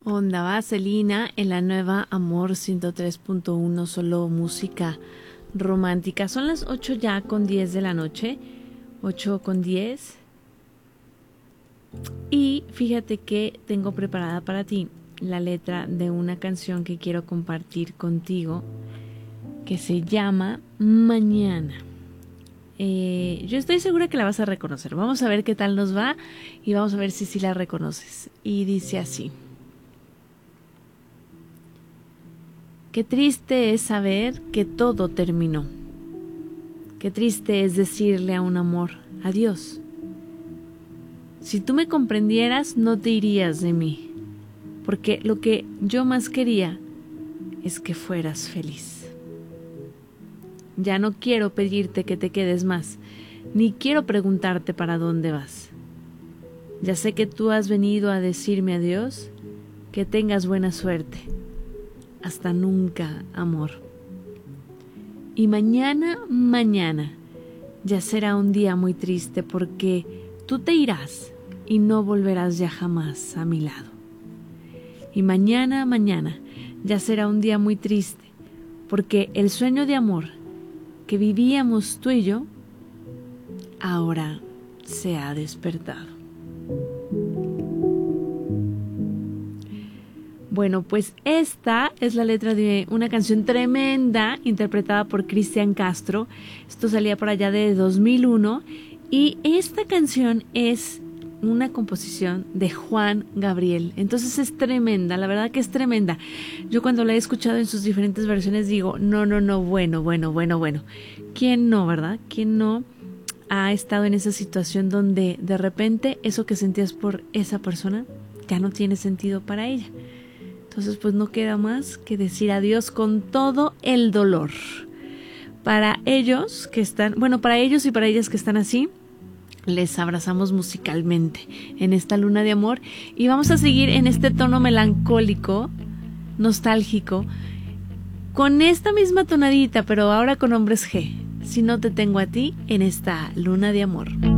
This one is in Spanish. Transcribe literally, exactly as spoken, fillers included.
Onda Vaselina en la nueva Amor ciento tres punto uno, solo música romántica. Son las ocho ya con diez de la noche, ocho con diez. Y fíjate que tengo preparada para ti la letra de una canción que quiero compartir contigo, que se llama Mañana. Eh, yo estoy segura que la vas a reconocer. Vamos a ver qué tal nos va y vamos a ver si sí la reconoces. Y dice así: qué triste es saber que todo terminó. Qué triste es decirle a un amor adiós. Si tú me comprendieras, no te irías de mí, porque lo que yo más quería es que fueras feliz. Ya no quiero pedirte que te quedes más, ni quiero preguntarte para dónde vas. Ya sé que tú has venido a decirme adiós, que tengas buena suerte. Hasta nunca, amor. Y mañana, mañana, ya será un día muy triste porque tú te irás y no volverás ya jamás a mi lado. Y mañana, mañana, ya será un día muy triste porque el sueño de amor que vivíamos tú y yo, ahora se ha despertado. Bueno, pues esta es la letra de una canción tremenda interpretada por Cristian Castro. Esto salía por allá de dos mil uno y esta canción es una composición de Juan Gabriel. Entonces es tremenda, la verdad que es tremenda. Yo cuando la he escuchado en sus diferentes versiones digo, no, no, no, bueno, bueno, bueno, bueno. ¿Quién no, verdad? ¿Quién no ha estado en esa situación donde de repente eso que sentías por esa persona ya no tiene sentido para ella? Entonces pues no queda más que decir adiós con todo el dolor. Para ellos que están, bueno, para ellos y para ellas que están así, les abrazamos musicalmente en esta luna de amor y vamos a seguir en este tono melancólico, nostálgico, con esta misma tonadita, pero ahora con hombres G. Si no te tengo a ti en esta luna de amor.